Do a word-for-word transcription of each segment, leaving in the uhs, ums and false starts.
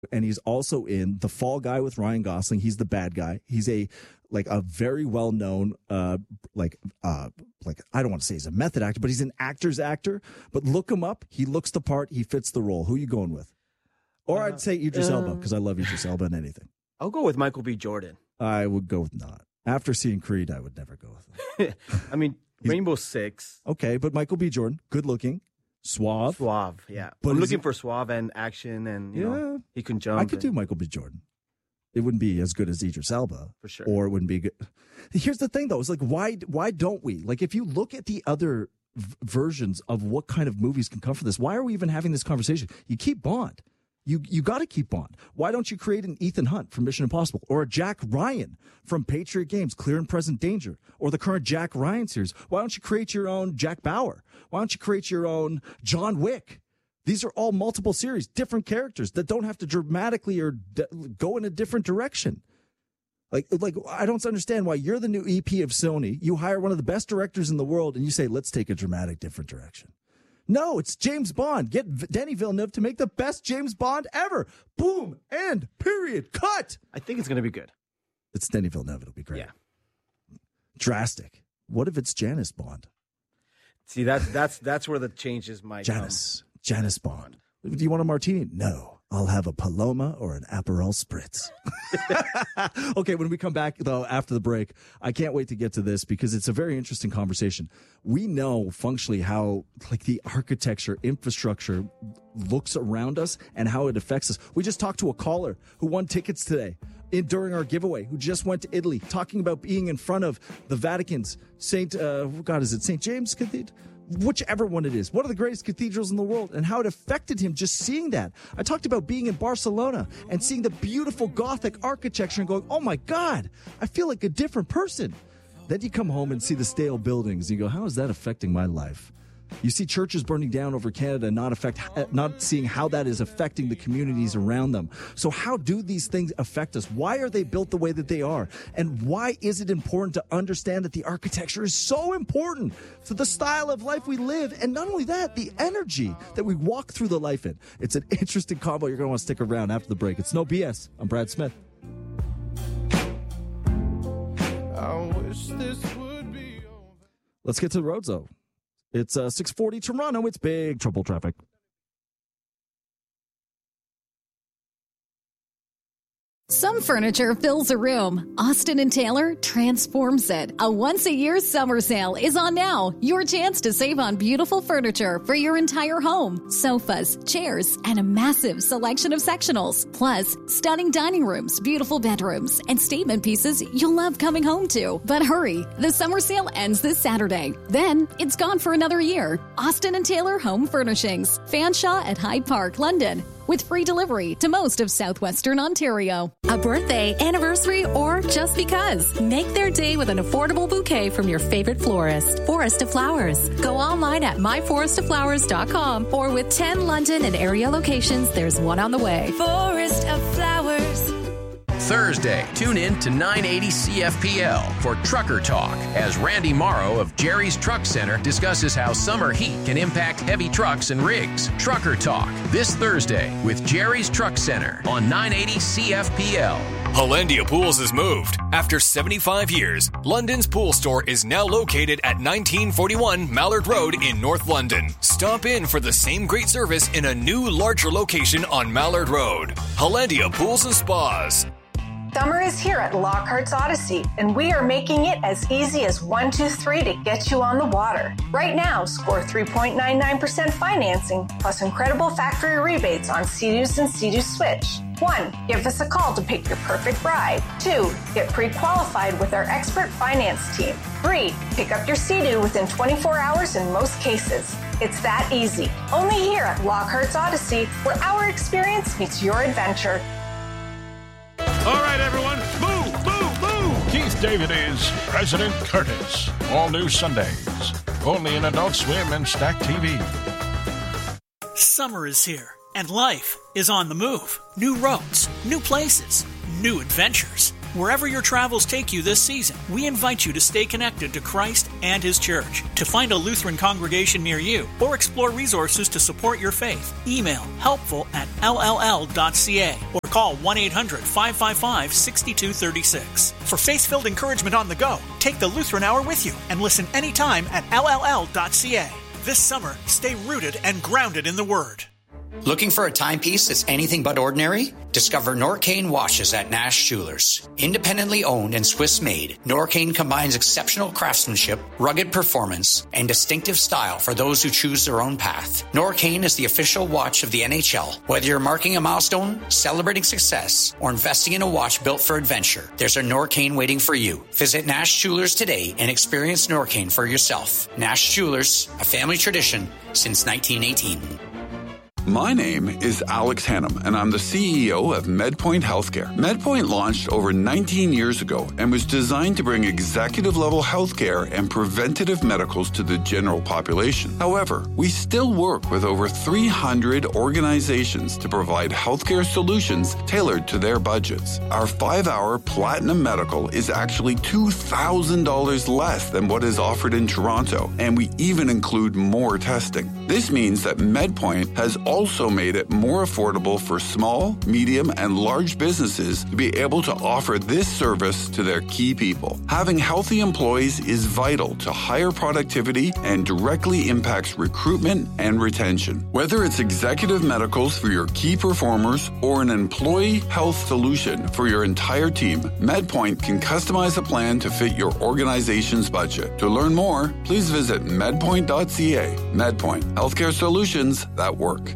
And he's also in The Fall Guy with Ryan Gosling. He's the bad guy. He's a like a very well known uh like uh like I don't want to say he's a method actor, but he's an actor's actor. But look him up. He looks the part. He fits the role. Who are you going with? Or uh, I'd say Idris uh, Elba, because I love Idris Elba in anything. I'll go with Michael B. Jordan. I would go with not. After seeing Creed, I would never go with him. I mean, Rainbow Six. Okay, but Michael B. Jordan, good looking. Suave. Suave, yeah. But I'm looking it, for suave and action, and you yeah, know, he can jump. I could and, do Michael B. Jordan. It wouldn't be as good as Idris Elba. For sure. Or it wouldn't be good. Here's the thing, though. It's like, why why don't we? Like, if you look at the other v- versions of what kind of movies can come from this, why are we even having this conversation? You keep Bond. You you got to keep Bond. Why don't you create an Ethan Hunt from Mission Impossible, or a Jack Ryan from Patriot Games, Clear and Present Danger, or the current Jack Ryan series? Why don't you create your own Jack Bauer? Why don't you create your own John Wick? These are all multiple series, different characters that don't have to dramatically or d- go in a different direction. Like, like I don't understand why you're the new E P of Sony. You hire one of the best directors in the world, and you say, let's take a dramatic, different direction. No, it's James Bond. Get v- Denis Villeneuve to make the best James Bond ever. Boom. End. Period. Cut. I think it's going to be good. It's Denis Villeneuve. It'll be great. Yeah. Drastic. What if it's Janice Bond? See, that's that's that's where the changes might Janice. Come. Janice Bond. Do you want a martini? No. I'll have a Paloma or an Aperol Spritz. Okay, when we come back, though, after the break, I can't wait to get to this because it's a very interesting conversation. We know functionally how, like, the architecture, infrastructure looks around us and how it affects us. We just talked to a caller who won tickets today in, during our giveaway, who just went to Italy, talking about being in front of the Vatican's Saint, uh, God, is it Saint James Cathedral? Whichever one it is, one of the greatest cathedrals in the world, and how it affected him just seeing that. I talked about being in Barcelona and seeing the beautiful Gothic architecture and going, oh my God, I feel like a different person. Then you come home and see the stale buildings and you go, how is that affecting my life? You see churches burning down over Canada, not affect, not seeing how that is affecting the communities around them. So how do these things affect us? Why are they built the way that they are? And why is it important to understand that the architecture is so important to the style of life we live? And not only that, the energy that we walk through the life in. It's an interesting combo. You're going to want to stick around after the break. It's No B S. I'm Brad Smith. I wish this would be over. Let's get to the roads, though. It's uh, six forty Toronto. It's big trouble traffic. Some furniture fills a room. Austin and Taylor transforms it. A once-a-year summer sale is on now. Your chance to save on beautiful furniture for your entire home. Sofas, chairs, and a massive selection of sectionals. Plus, stunning dining rooms, beautiful bedrooms, and statement pieces you'll love coming home to. But hurry, the summer sale ends this Saturday. Then, it's gone for another year. Austin and Taylor Home Furnishings. Fanshawe at Hyde Park, London. With free delivery to most of southwestern Ontario. A birthday, anniversary, or just because. Make their day with an affordable bouquet from your favorite florist. Forest of Flowers. Go online at my forest of flowers dot com or with ten London and area locations, there's one on the way. Forest of Flowers. Thursday, tune in to nine eighty C F P L for Trucker Talk as Randy Morrow of Jerry's Truck Center discusses how summer heat can impact heavy trucks and rigs. Trucker Talk this Thursday with Jerry's Truck Center on nine eighty C F P L. Hollandia Pools has moved. After seventy-five years, London's pool store is now located at nineteen forty-one Mallard Road in North London. Stop in for the same great service in a new, larger location on Mallard Road. Hollandia Pools and Spas. Summer is here at Lockhart's Odyssey, and we are making it as easy as one two three to get you on the water. Right now, score three point nine nine percent financing, plus incredible factory rebates on Sea-Doos and Sea-Doo Switch. One, give us a call to pick your perfect ride. Two, get pre-qualified with our expert finance team. Three, pick up your Sea-Doo within twenty-four hours in most cases. It's that easy. Only here at Lockhart's Odyssey, where our experience meets your adventure. All right, everyone, move, move, move! Keith David is President Curtis. All new Sundays. Only in Adult Swim and Stack T V. Summer is here, and life is on the move. New roads, new places, new adventures. Wherever your travels take you this season, we invite you to stay connected to Christ and His church. To find a Lutheran congregation near you or explore resources to support your faith, email helpful at l l l dot c a or call one eight hundred, five five five, six two three six. For faith-filled encouragement on the go, take the Lutheran Hour with you and listen anytime at l l l dot c a. This summer, stay rooted and grounded in the Word. Looking for a timepiece that's anything but ordinary? Discover Norcane watches at Nash Jewelers. Independently owned and Swiss-made, Norcane combines exceptional craftsmanship, rugged performance, and distinctive style for those who choose their own path. Norcane is the official watch of the N H L. Whether you're marking a milestone, celebrating success, or investing in a watch built for adventure, there's a Norcane waiting for you. Visit Nash Jewelers today and experience Norcane for yourself. Nash Jewelers, a family tradition since nineteen eighteen. My name is Alex Hannum, and I'm the C E O of MedPoint Healthcare. MedPoint launched over nineteen years ago and was designed to bring executive-level healthcare and preventative medicals to the general population. However, we still work with over three hundred organizations to provide healthcare solutions tailored to their budgets. Our five-hour Platinum Medical is actually two thousand dollars less than what is offered in Toronto, and we even include more testing. This means that MedPoint has also made it more affordable for small, medium, and large businesses to be able to offer this service to their key people. Having healthy employees is vital to higher productivity and directly impacts recruitment and retention. Whether it's executive medicals for your key performers or an employee health solution for your entire team, MedPoint can customize a plan to fit your organization's budget. To learn more, please visit medpoint dot c a. MedPoint, healthcare solutions that work.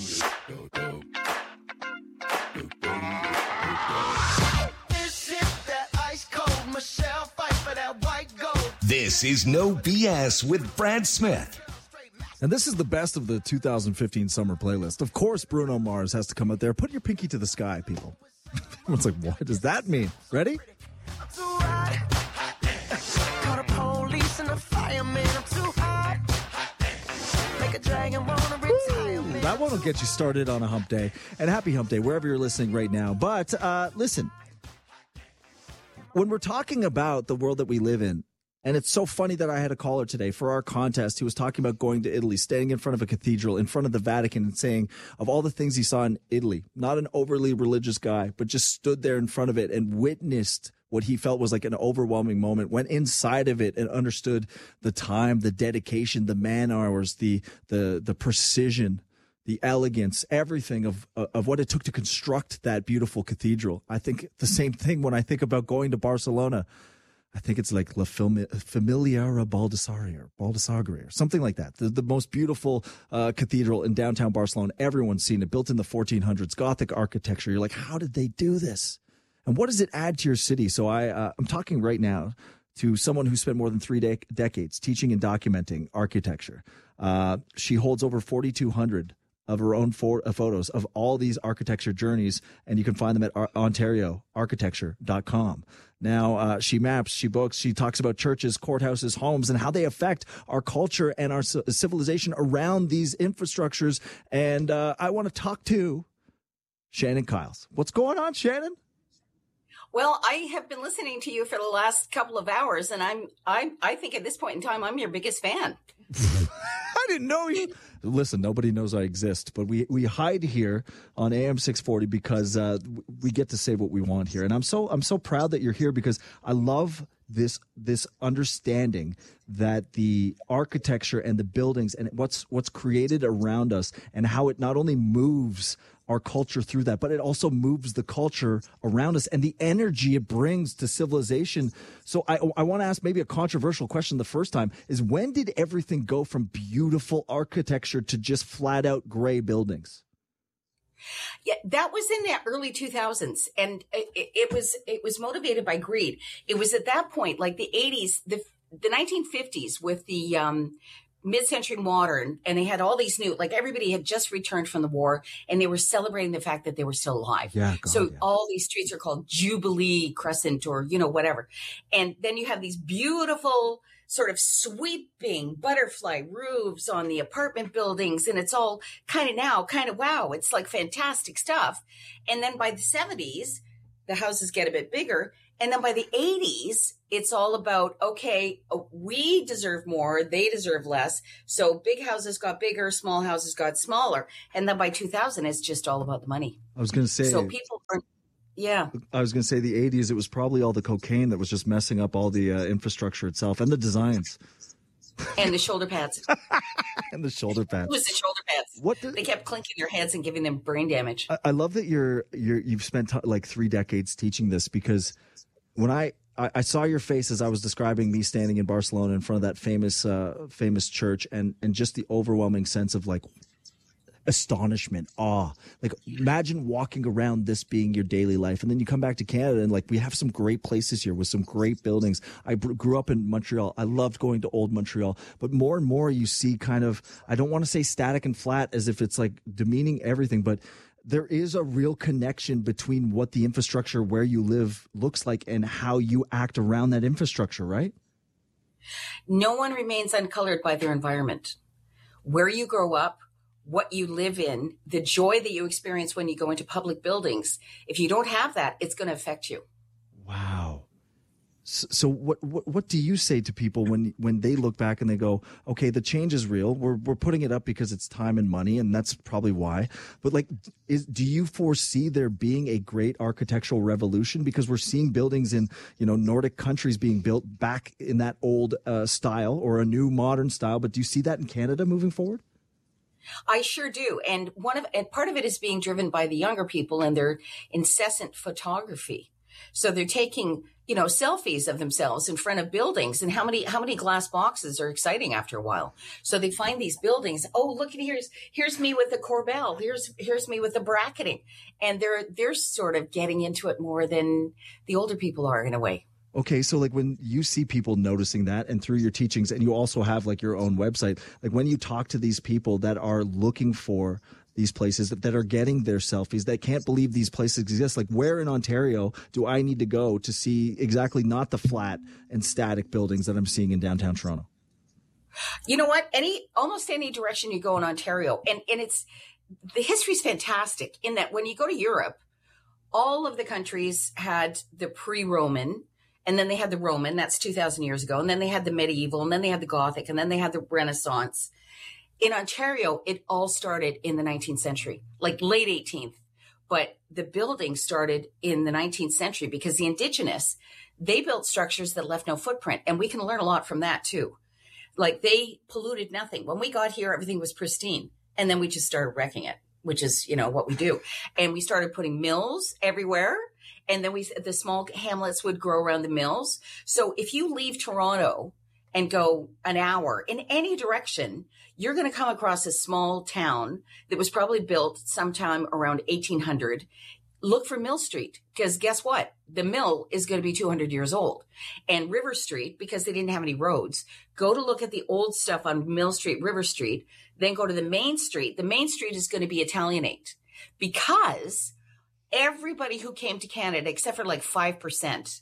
This is No B S with Brad Smith. And this is the best of the two thousand fifteen summer playlist. Of course, Bruno Mars has to come out there. Put your pinky to the sky, people. Everyone's like, what does that mean? Ready? Ooh, that one will get you started on a hump day. And happy hump day, wherever you're listening right now. But uh, listen, when we're talking about the world that we live in, and it's so funny that I had a caller today for our contest who was talking about going to Italy, standing in front of a cathedral, in front of the Vatican, and saying of all the things he saw in Italy, not an overly religious guy, but just stood there in front of it and witnessed what he felt was like an overwhelming moment, went inside of it and understood the time, the dedication, the man hours, the the the precision, the elegance, everything of of what it took to construct that beautiful cathedral. I think the same thing when I think about going to Barcelona. I think it's like La Familiara Baldassarre or Baldassarre or something like that. The, the most beautiful uh, cathedral in downtown Barcelona. Everyone's seen it, built in the fourteen hundreds, Gothic architecture. You're like, how did they do this? And what does it add to your city? So I, uh, I'm talking right now to someone who spent more than three de- decades teaching and documenting architecture. Uh, she holds over forty-two hundred of her own for, uh, photos of all these architecture journeys, and you can find them at ar- ontario architecture dot com. Now, uh, she maps, she books, she talks about churches, courthouses, homes, and how they affect our culture and our c- civilization around these infrastructures. And uh, I want to talk to Shannon Kyles. What's going on, Shannon? Well, I have been listening to you for the last couple of hours, and I'm, I, I think at this point in time, I'm your biggest fan. I didn't know you. Listen, nobody knows I exist, but we, we hide here on A M six forty because uh, we get to say what we want here, and I'm so I'm so proud that you're here because I love this this understanding that the architecture and the buildings and what's what's created around us and how it not only moves our culture through that, but it also moves the culture around us and the energy it brings to civilization. So I, I want to ask maybe a controversial question the first time is, when did everything go from beautiful architecture to just flat out gray buildings? Yeah, that was in the early two thousands, and it, it was it was motivated by greed. It was at that point, like the eighties, the the nineteen fifties, with the um, mid-century modern, and they had all these new, like everybody had just returned from the war, and they were celebrating the fact that they were still alive. Yeah, God, so yeah. all these streets are called Jubilee Crescent, or you know whatever, and then you have these beautiful sort of sweeping butterfly roofs on the apartment buildings. And it's all kind of now, kind of wow. It's like fantastic stuff. And then by the seventies, the houses get a bit bigger. And then by the eighties, it's all about, okay, we deserve more, they deserve less. So big houses got bigger, small houses got smaller. And then by two thousand, it's just all about the money. I was going to say. So people are, yeah. I was going to say the eighties, it was probably all the cocaine that was just messing up all the uh, infrastructure itself and the designs. And the shoulder pads. and the shoulder pads. It was the shoulder pads. What the- they kept clinking their heads and giving them brain damage. I, I love that you're you're you've spent t- like three decades teaching this, because when I, I I saw your face as I was describing me standing in Barcelona in front of that famous uh, famous church, and and just the overwhelming sense of like astonishment, awe. Like, imagine walking around this being your daily life, and then you come back to Canada and like we have some great places here with some great buildings. I b- grew up in Montreal. I loved going to old Montreal, but more and more you see kind of, I don't want to say static and flat as if it's like demeaning everything, but there is a real connection between what the infrastructure where you live looks like and how you act around that infrastructure, right? No one remains uncolored by their environment. Where you grow up, what you live in, the joy that you experience when you go into public buildings. If you don't have that, it's going to affect you. Wow. So, so what, what what do you say to people when when they look back and they go, okay, the change is real. We're we're putting it up because it's time and money, and that's probably why. But like, is do you foresee there being a great architectural revolution? Because we're seeing buildings in, you know, Nordic countries being built back in that old uh, style or a new modern style. But do you see that in Canada moving forward? I sure do. And one of and part of it is being driven by the younger people and their incessant photography. So they're taking, you know, selfies of themselves in front of buildings, and how many how many glass boxes are exciting after a while. So they find these buildings. Oh, look at here's here's me with the corbel. Here's here's me with the bracketing. And they're they're sort of getting into it more than the older people are in a way. Okay, so like when you see people noticing that, and through your teachings, and you also have like your own website, like when you talk to these people that are looking for these places, that, that are getting their selfies, that can't believe these places exist, like where in Ontario do I need to go to see exactly not the flat and static buildings that I'm seeing in downtown Toronto? You know what? Any almost any direction you go in Ontario, and and it's the history's fantastic in that when you go to Europe, all of the countries had the pre-Roman. And then they had the Roman, that's two thousand years ago. And then they had the medieval, and then they had the Gothic, and then they had the Renaissance. In Ontario, it all started in the nineteenth century, like late eighteenth. But the building started in the nineteenth century because the Indigenous, they built structures that left no footprint. And we can learn a lot from that too. Like they polluted nothing. When we got here, everything was pristine. And then we just started wrecking it, which is, you know, what we do. And we started putting mills everywhere. And then we, the small hamlets would grow around the mills. So if you leave Toronto and go an hour in any direction, you're going to come across a small town that was probably built sometime around eighteen hundred. Look for Mill Street, because guess what? The mill is going to be two hundred years old. And River Street, because they didn't have any roads, go to look at the old stuff on Mill Street, River Street, then go to the main street. The main street is going to be Italianate, because everybody who came to Canada, except for like five percent,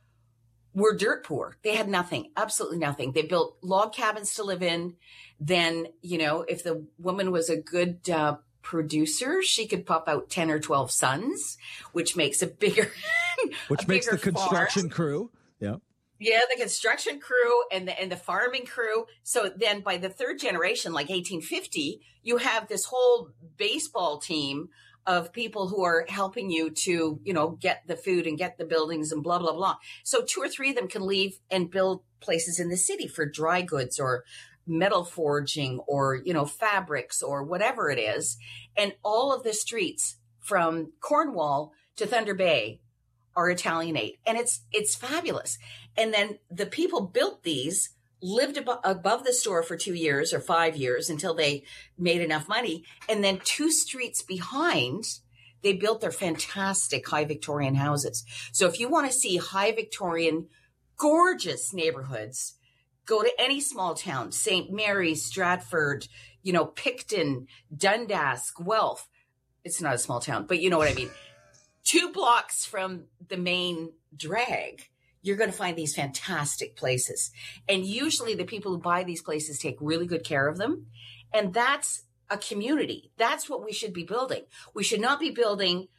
were dirt poor. They had nothing, absolutely nothing. They built log cabins to live in. Then, you know, if the woman was a good uh, producer, she could pop out ten or twelve sons, which makes a bigger, which a makes bigger the construction farm. crew. Yeah. Yeah, the construction crew and the and the farming crew. So then by the third generation, like eighteen fifty, you have this whole baseball team of people who are helping you to, you know, get the food and get the buildings and blah, blah, blah. So two or three of them can leave and build places in the city for dry goods or metal forging or, you know, fabrics or whatever it is. And all of the streets from Cornwall to Thunder Bay are Italianate. And it's, it's fabulous. And then the people built these, lived abo- above the store for two years or five years until they made enough money. And then two streets behind, they built their fantastic high Victorian houses. So if you want to see high Victorian, gorgeous neighborhoods, go to any small town, Saint Mary's, Stratford, you know, Picton, Dundas, Guelph. It's not a small town, but you know what I mean. Two blocks from the main drag, you're going to find these fantastic places. And usually the people who buy these places take really good care of them. And that's a community. That's what we should be building. We should not be building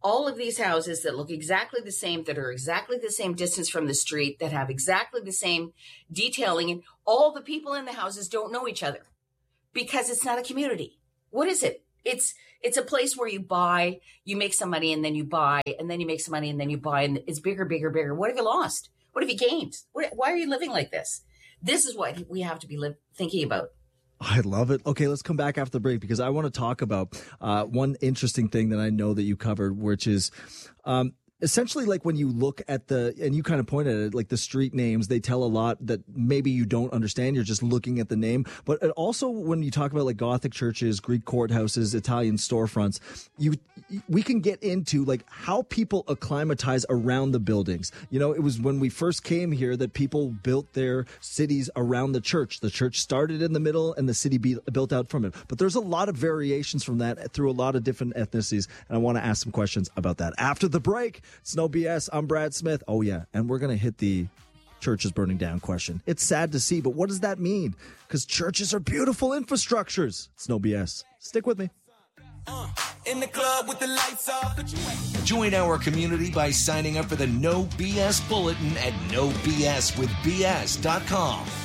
all of these houses that look exactly the same, that are exactly the same distance from the street, that have exactly the same detailing, and all the people in the houses don't know each other because it's not a community. What is it? It's it's a place where you buy, you make some money, and then you buy, and then you make some money, and then you buy, and it's bigger, bigger, bigger. What have you lost? What have you gained? What, why are you living like this? This is what we have to be li- thinking about. I love it. Okay, let's come back after the break because I want to talk about uh, one interesting thing that I know that you covered, which is um, essentially like when you look at the, and you kind of pointed at it, like the street names, they tell a lot that maybe you don't understand. You're just looking at the name. But also when you talk about like Gothic churches, Greek courthouses, Italian storefronts, you we can get into like how people acclimatize around the buildings. You know, it was when we first came here that people built their cities around the church. The church started in the middle and the city be, built out from it. But there's a lot of variations from that through a lot of different ethnicities. And I want to ask some questions about that after the break. It's No B S. I'm Brad Smith. Oh, yeah. And we're going to hit the church is burning down question. It's sad to see, but what does that mean? Because churches are beautiful infrastructures. It's No B S. Stick with me. Uh, in the club with the lights off. Join our community by signing up for the No B S Bulletin at no b s with b s dot com.